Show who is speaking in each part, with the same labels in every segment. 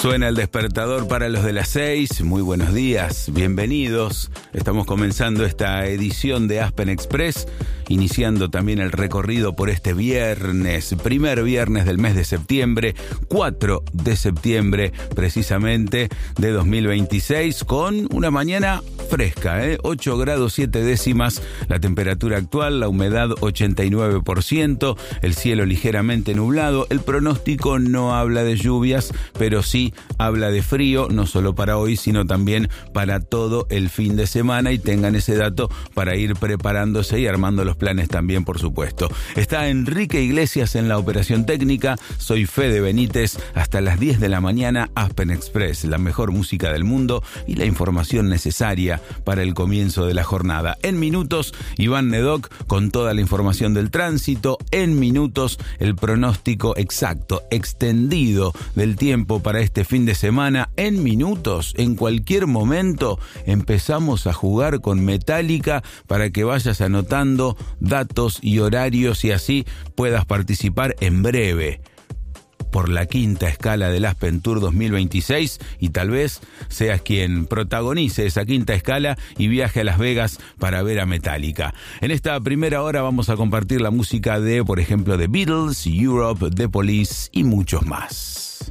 Speaker 1: Suena el despertador para los de las 6. Muy buenos días, bienvenidos. Estamos comenzando esta edición de Aspen Express, iniciando también el recorrido por este viernes, primer viernes del mes de septiembre, 4 de septiembre precisamente de 2026, con una mañana fresca, 8 grados 7 décimas la temperatura actual, la humedad 89%, el cielo ligeramente nublado. El pronóstico no habla de lluvias, pero sí habla de frío, no solo para hoy, sino también para todo el fin de semana, y tengan ese dato para ir preparándose y armando los planes también, por supuesto. Está Enrique Iglesias en la operación técnica, soy Fede Benítez, hasta las 10 de la mañana, Aspen Express, la mejor música del mundo y la información necesaria para el comienzo de la jornada. En minutos, Iván Nedoc con toda la información del tránsito. En minutos, el pronóstico exacto, extendido del tiempo para este fin de semana. En minutos, en cualquier momento, empezamos a jugar con Metallica para que vayas anotando datos y horarios y así puedas participar en breve por la quinta escala del Aspen Tour 2026, y tal vez seas quien protagonice esa quinta escala y viaje a Las Vegas para ver a Metallica. En esta primera hora vamos a compartir la música de, por ejemplo, The Beatles, Europe, The Police y muchos más.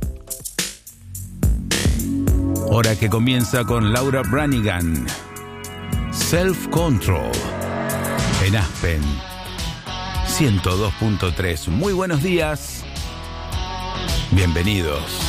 Speaker 1: Hora que comienza con Laura Branigan, Self Control, en Aspen 102.3. Muy buenos días. Bienvenidos.